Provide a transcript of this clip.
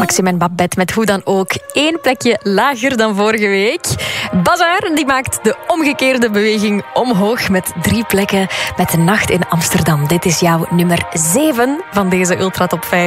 Maxime en Babette met hoe dan ook 1 plekje lager dan vorige week. Bazaar die maakt de omgekeerde beweging omhoog met 3 plekken met de nacht in Amsterdam. Dit is jouw nummer 7 van deze Ultra Top 5.